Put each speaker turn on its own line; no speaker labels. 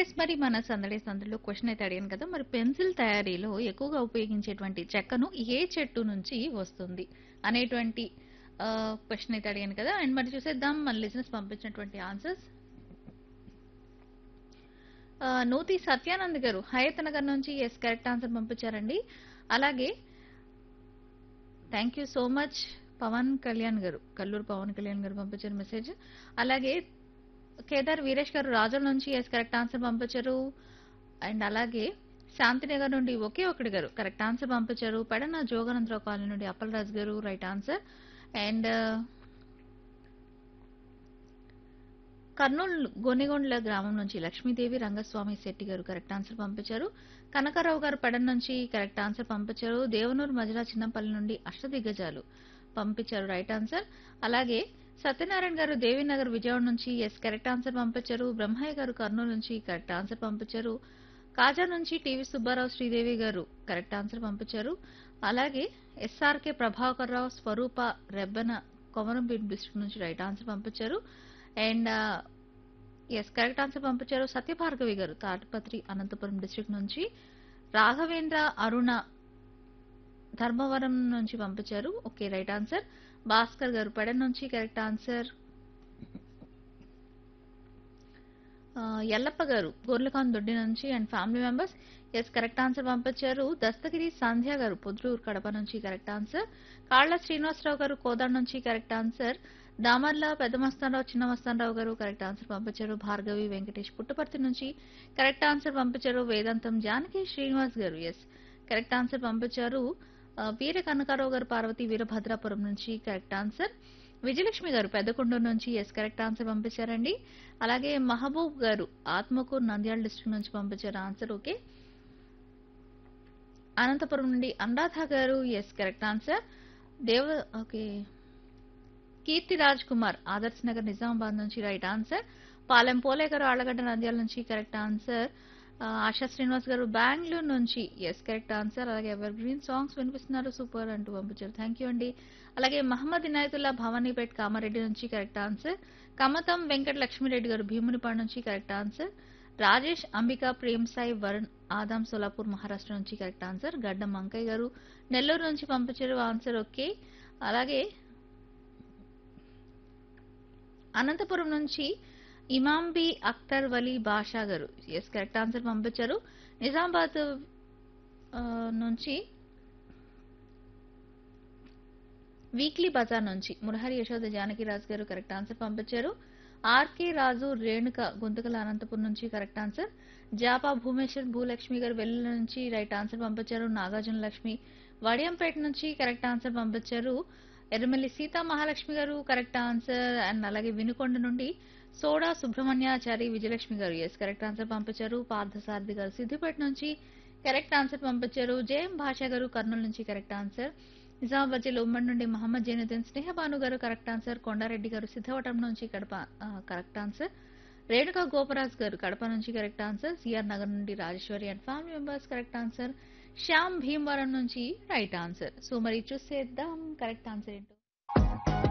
Yes. మరి మన సందడి సందడిలో క్వెషన్ అయితే అడిగాను కదా! మరి పెన్సిల్ తయారీలో ఎక్కువగా ఉపయోగించేటువంటి చెక్కను ఏ చెట్టు నుంచి వస్తుంది? అనేటువంటి క్వెషన్ అయితే అడిగాను కదా! అండ్ మరి చూసేద్దాం మన లిజనర్స్ పంపించినటువంటి ఆన్సర్స్. నూతి సత్యానంద్ గారు హయత్ నగర్ నుంచి యెస్ కరెక్ట్ ఆన్సర్ పంపించారండి. అలాగే thank you so much Pawan Kalyan గారు, కల్లూరు పవన్ కళ్యాణ్ గారు పంపించారు మెసేజ్. అలాగే కేదార్ వీరేష్ గారు రాజుల నుంచి ఎస్ కరెక్ట్ ఆన్సర్ పంపించారు. అండ్ అలాగే శాంతినగర్ నుండి ఒకే ఒకటి గారు కరెక్ట్ ఆన్సర్ పంపించారు. పెడన జోగానందరావు కాలనీ నుండి అప్పలరాజు గారు రైట్ ఆన్సర్. అండ్ కర్నూలు గొనిగొండ్ల గ్రామం నుంచి లక్ష్మీదేవి రంగస్వామి శెట్టి గారు కరెక్ట్ ఆన్సర్ పంపించారు. కనకారావు గారు పెడన్ నుంచి కరెక్ట్ ఆన్సర్ పంపించారు. దేవనూరు మజిరా చిన్నపల్లి నుండి అష్టదిగ్గజాలు పంపించారు రైట్ ఆన్సర్. అలాగే సత్యనారాయణ గారు దేవీనగర్ విజయవాడ నుంచి ఎస్ కరెక్ట్ ఆన్సర్ పంపించారు. బ్రహ్మయ్య గారు కర్నూలు నుంచి కరెక్ట్ ఆన్సర్ పంపించారు. కాజా నుంచి టీవీ సుబ్బారావు శ్రీదేవి గారు కరెక్ట్ ఆన్సర్ పంపించారు. అలాగే ఎస్ఆర్కే ప్రభాకర్ రావు స్వరూప రెబ్బెన కొమరంభీం డిస్ట్రిక్ట్ నుంచి రైట్ ఆన్సర్ పంపించారు. అండ్ ఎస్ కరెక్ట్ ఆన్సర్ పంపించారు. సత్యభార్గవి గారు తాటిపత్రి అనంతపురం డిస్ట్రిక్ట్ నుంచి. రాఘవేంద్ర అరుణ ధర్మవరం నుంచి పంపించారు. Okay right answer. భాస్కర్ గారు పెడన్ నుంచి కరెక్ట్ ఆన్సర్. ఎల్లప్ప గారు గోర్లకాన్ దొడ్డి నుంచి and family members yes correct answer పంపించారు. దస్తగిరి సంధ్య గారు పొద్దుటూరు కడప నుంచి కరెక్ట్ ఆన్సర్. కాళ్ల శ్రీనివాసరావు గారు కోదాడ్ నుంచి కరెక్ట్ ఆన్సర్. దామర్ల పెద్ద మస్తానరావు చిన్న మస్తానరావు గారు కరెక్ట్ ఆన్సర్ పంపించారు. భార్గవి వెంకటేష్ పుట్టపర్తి నుంచి కరెక్ట్ ఆన్సర్ పంపించారు. వేదాంతం జానకి శ్రీనివాస్ గారు ఎస్ కరెక్ట్ ఆన్సర్ పంపించారు. వీర కనకారావు గారు పార్వతి వీరభద్రాపురం నుంచి కరెక్ట్ ఆన్సర్. విజయలక్ష్మి గారు పెద్దకొండూరు నుంచి ఎస్ కరెక్ట్ ఆన్సర్ పంపించారండి. అలాగే మహబూబ్ గారు ఆత్మకూరు నంద్యాల డిస్ట్రిక్ట్ నుంచి పంపించారు ఆన్సర్. ఓకే. అనంతపురం నుండి అనురాధ గారు ఎస్ కరెక్ట్ ఆన్సర్. దేవ ఓకే కీర్తి రాజ్ కుమార్ ఆదర్శ్ నగర్ నిజామాబాద్ నుంచి రైట్ ఆన్సర్. పాలెం పోలే గారు ఆళ్లగడ్డ నంద్యాల నుంచి కరెక్ట్ ఆన్సర్. ఆశా శ్రీనివాస్ గారు బెంగళూరు నుంచి ఎస్ కరెక్ట్ ఆన్సర్. అలాగే ఎవర్ గ్రీన్ సాంగ్స్ వినిపిస్తున్నారు సూపర్ అంటూ పంపించారు. థ్యాంక్ యూ అండి. అలాగే మహమ్మద్ ఇనాయతుల్లా భవానీపేట్ కామారెడ్డి నుంచి కరెక్ట్ ఆన్సర్. కమతం వెంకట లక్ష్మీరెడ్డి గారు భీమునిపాడు నుంచి కరెక్ట్ ఆన్సర్. రాజేష్ అంబిక ప్రేమ్ సాయి వరుణ్ ఆదాం సోలాపూర్ మహారాష్ట్ర నుంచి కరెక్ట్ ఆన్సర్. గడ్డం అంకయ్య గారు నెల్లూరు నుంచి పంపించారు ఆన్సర్. ఓకే. అలాగే అనంతపురం నుంచి ఇమాంబి అఖ్తర్ వలీ బాషా గారు ఎస్ కరెక్ట్ ఆన్సర్ పంపించారు. నిజామాబాద్ నుంచి వీక్లీ బజార్ నుంచి మురహరి యశోద జానకిరాజ్ గారు కరెక్ట్ ఆన్సర్ పంపించారు. ఆర్కే రాజు రేణుక గుంతకల అనంతపురం నుంచి కరెక్ట్ ఆన్సర్. జాపా భూమేశ్వర్ భూలక్ష్మి గారు వెల్లుల నుంచి రైట్ ఆన్సర్ పంపించారు. నాగార్జున లక్ష్మి వడియంపేట నుంచి కరెక్ట్ ఆన్సర్ పంపించారు. ఎర్రమల్లి సీతా మహాలక్ష్మి గారు కరెక్ట్ ఆన్సర్. అండ్ అలాగే వినుకొండ నుండి సోడా సుబ్రహ్మణ్యాచారి విజయలక్ష్మి గారు ఎస్ కరెక్ట్ ఆన్సర్ పంపించారు. పార్థసారథి గారు సిద్దిపేట నుంచి కరెక్ట్ ఆన్సర్ పంపించారు. జయం భాషా గారు కర్నూలు నుంచి కరెక్ట్ ఆన్సర్. నిజామాబాద్ జిల్లా ఉమ్మడి నుండి మహమ్మద్ జైనుద్దీన్ స్నేహబాను గారు కరెక్ట్ ఆన్సర్. కొండారెడ్డి గారు సిద్ధవటం నుంచి కడప కరెక్ట్ ఆన్సర్. రేణుకా గోపరాజ్ గారు కడప నుంచి కరెక్ట్ ఆన్సర్. సిఆర్ నగర్ నుండి Rajeshwari and family members correct answer. Shyam Bhimavaram నుంచి రైట్ ఆన్సర్. సో మరి చూసేద్దాం కరెక్ట్ ఆన్సర్ ఏంటో.